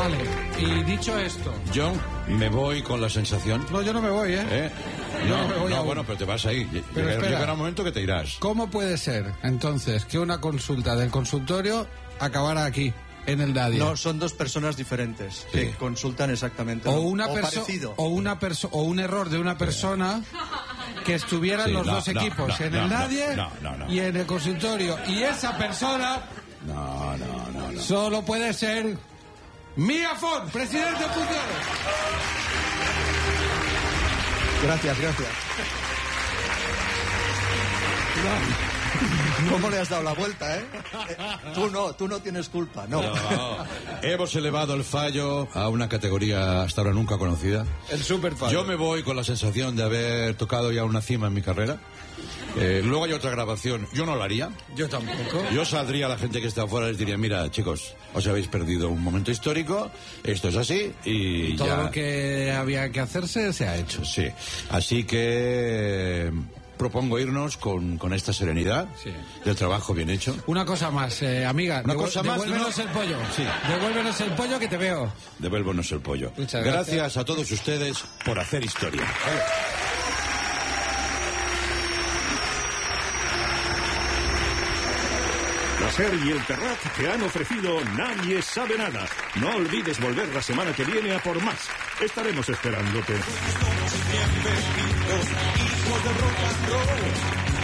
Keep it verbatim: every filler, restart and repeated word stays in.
Vale, y dicho esto... Yo me voy con la sensación... No, yo no me voy, ¿eh? ¿Eh? Yo No, no me voy no, aún. bueno, pero te vas ahí. Pero Llega- espera. Llegará un momento que te irás. ¿Cómo puede ser, entonces, que una consulta del consultorio acabara aquí, en el Dadia? No, son dos personas diferentes Sí. que consultan exactamente O lo- una o perso- parecido. o una perso- o un error de una persona que estuvieran Sí, los no, dos no, equipos, no, en no, el no, Nadie no, no, no. y en el consultorio. Y esa persona No, no, no, no. solo puede ser Mía Font, presidente en funciones. Gracias, gracias. ¿Cómo le has dado la vuelta, eh? Eh, Tú no, tú no tienes culpa, no. No. Hemos elevado el fallo a una categoría hasta ahora nunca conocida. El super fallo. Yo me voy con la sensación de haber tocado ya una cima en mi carrera. Eh, luego hay otra grabación. Yo no la haría. Yo tampoco. Yo saldría a la gente que está afuera y les diría, mira, chicos, os habéis perdido un momento histórico, esto es así y Todo ya... lo que había que hacerse se ha hecho. Sí, así que... propongo irnos con, con esta serenidad Sí. del trabajo bien hecho. Una cosa más, eh, amiga. Una devu- cosa más, Devuélvenos ¿no? el pollo. Sí. Devuélvenos el pollo que te veo. Devuélvonos el pollo. Muchas gracias. gracias. a todos ustedes por hacer historia. La SER y el Terrat te han ofrecido Nadie sabe nada. No olvides volver la semana que viene a por más. Estaremos esperándote. Bienvenidos, hijos de rock and roll.